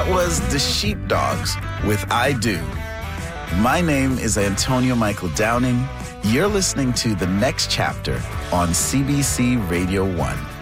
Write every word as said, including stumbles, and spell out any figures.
That was The Sheepdogs with I Do. My name is Antonio Michael Downing. You're listening to The Next Chapter on C B C Radio one.